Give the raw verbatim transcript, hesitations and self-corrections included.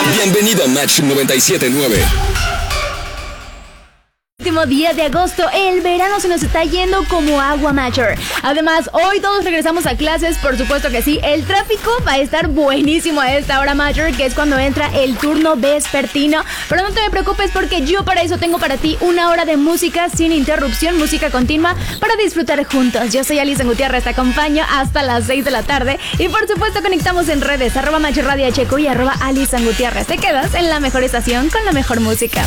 Bienvenido a Match noventa y siete punto nueve. Último día de agosto, el verano se nos está yendo como agua, Matcher. Además, hoy todos regresamos a clases, por supuesto que sí. El tráfico va a estar buenísimo a esta hora, Matcher, que es cuando entra el turno vespertino. Pero no te me preocupes porque yo para eso tengo para ti una hora de música sin interrupción, música continua para disfrutar juntos. Yo soy Alison Gutiérrez, te acompaño hasta las seis de la tarde. Y por supuesto conectamos en redes, arroba Matcher Radio Checo y arroba Alison Gutiérrez. Te quedas en la mejor estación con la mejor música.